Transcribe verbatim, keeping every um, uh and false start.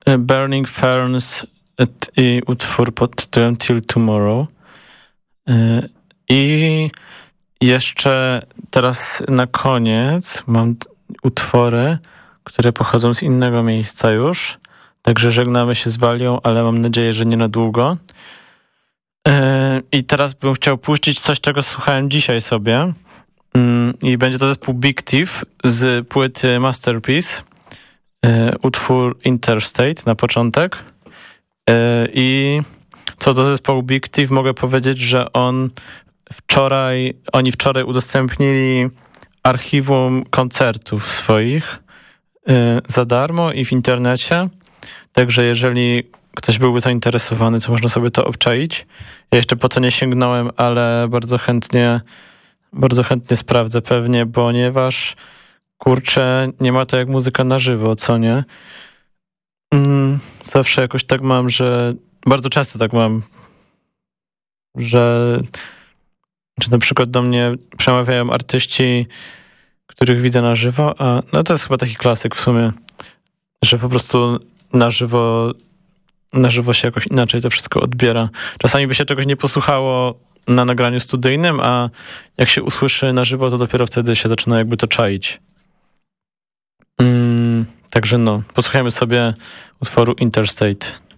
Burning Ferns i utwór pod tytułem Till Tomorrow. I jeszcze teraz na koniec mam utwory, które pochodzą z innego miejsca już. Także żegnamy się z Walią, ale mam nadzieję, że nie na długo. I teraz bym chciał puścić coś, czego słuchałem dzisiaj sobie. I będzie to zespół Big Thief z płyty Masterpiece. Utwór Interstate na początek. I co do zespołu Big Thief mogę powiedzieć, że on wczoraj, oni wczoraj udostępnili archiwum koncertów swoich za darmo i w internecie. Także jeżeli ktoś byłby zainteresowany, to można sobie to obczaić. Ja jeszcze po to nie sięgnąłem, ale bardzo chętnie bardzo chętnie sprawdzę pewnie, ponieważ kurczę, nie ma to jak muzyka na żywo, co nie? Mm, zawsze jakoś tak mam, że bardzo często tak mam, że, że na przykład do mnie przemawiają artyści, których widzę na żywo, a no to jest chyba taki klasyk w sumie, że po prostu na żywo na żywo się jakoś inaczej to wszystko odbiera. Czasami by się czegoś nie posłuchało na nagraniu studyjnym, a jak się usłyszy na żywo, to dopiero wtedy się zaczyna jakby to czaić. Mm, także no, posłuchajmy sobie utworu Interstate.